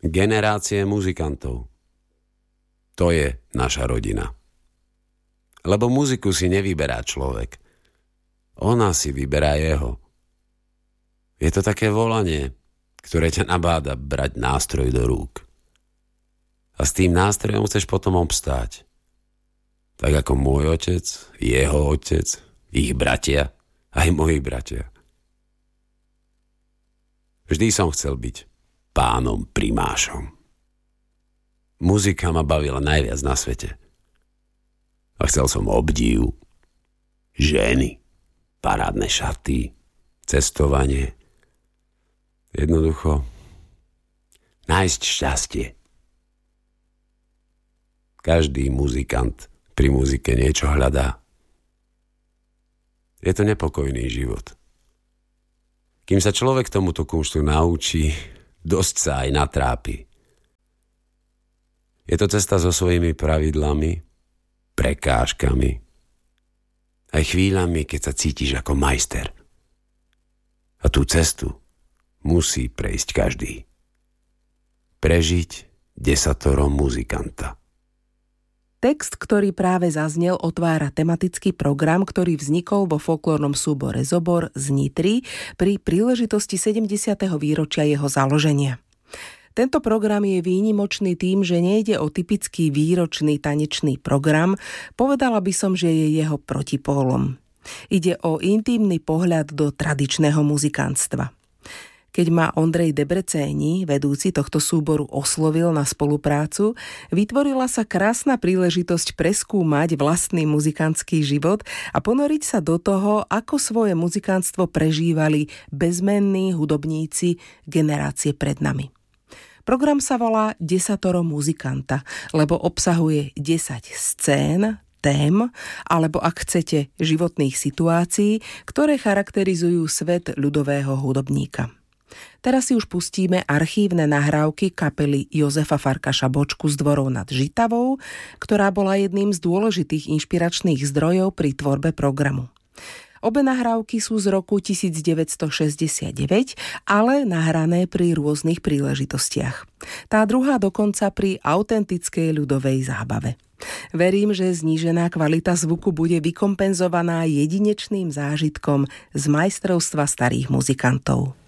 Generácie muzikantov. To je naša rodina. Lebo muziku si nevyberá človek. Ona si vyberá jeho. Je to také volanie, ktoré ťa nabáda brať nástroj do rúk. A s tým nástrojom chceš potom obstáť. Tak ako môj otec, jeho otec, ich bratia, aj moji bratia. Vždy som chcel byť pánom primášom. Muzika ma bavila najviac na svete. A chcel som obdiv, ženy, parádne šaty, cestovanie. Jednoducho nájsť šťastie. Každý muzikant pri muzike niečo hľadá. Je to nepokojný život. Kým sa človek tomuto kumštu naučí, dosť sa aj natrápi. Je to cesta so svojimi pravidlami, prekážkami, aj chvíľami, keď sa cítiš ako majster. A tú cestu musí prejsť každý. Prežiť desatoro muzikanta. Text, ktorý práve zaznel, otvára tematický program, ktorý vznikol vo folklórnom súbore Zobor z Nitry pri príležitosti 70. výročia jeho založenia. Tento program je výnimočný tým, že nejde o typický výročný tanečný program, povedala by som, že je jeho protipólom. Ide o intímny pohľad do tradičného muzikantstva. Keď ma Ondrej Debrecéni, vedúci tohto súboru, oslovil na spoluprácu, vytvorila sa krásna príležitosť preskúmať vlastný muzikantský život a ponoriť sa do toho, ako svoje muzikantstvo prežívali bezmenní hudobníci generácie pred nami. Program sa volá Desatoro muzikanta, lebo obsahuje 10 scén, tém, alebo ak chcete, životných situácií, ktoré charakterizujú svet ľudového hudobníka. Teraz si už pustíme archívne nahrávky kapely Jozefa Farkaša Bočku z Dvorov nad Žitavou, ktorá bola jedným z dôležitých inšpiračných zdrojov pri tvorbe programu. Obe nahrávky sú z roku 1969, ale nahrané pri rôznych príležitostiach. Tá druhá dokonca pri autentickej ľudovej zábave. Verím, že znížená kvalita zvuku bude vykompenzovaná jedinečným zážitkom z majstrovstva starých muzikantov.